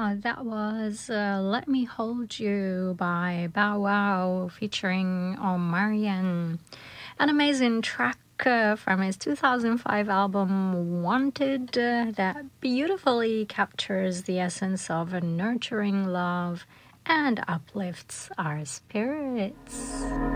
That was Let Me Hold You by Bow Wow featuring Omarion. An amazing track from his 2005 album Wanted that beautifully captures the essence of a nurturing love and uplifts our spirits.